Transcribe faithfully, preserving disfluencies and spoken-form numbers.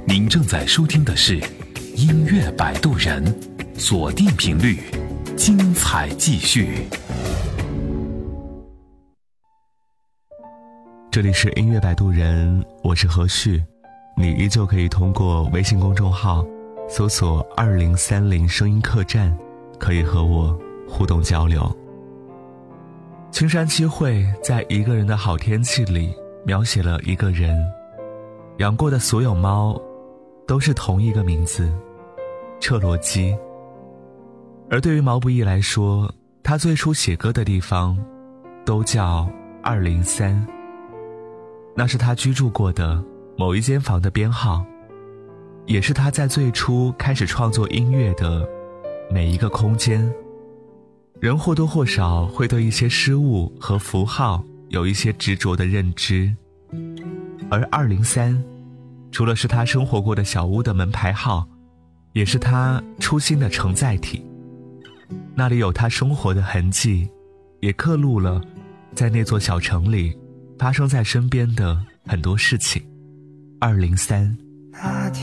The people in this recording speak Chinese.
您正在收听的是音乐摆渡人，锁定频率，精彩继续。 这里是音乐摆渡人，我是何旭，你依旧可以通过微信公众号搜索二零三零声音客栈，可以和我互动交流。青山七惠在一个人的好天气里描写了一个人，养过的所有猫都是同一个名字，彻罗基。而对于毛不易来说，他最初写歌的地方都叫二零三，那是他居住过的某一间房的编号，也是他在最初开始创作音乐的每一个空间。人或多或少会对一些事物和符号有一些执着的认知，而二零三除了是他生活过的小屋的门牌号，也是他初心的承载体。那里有他生活的痕迹，也刻录了在那座小城里发生在身边的很多事情。二零三。 那天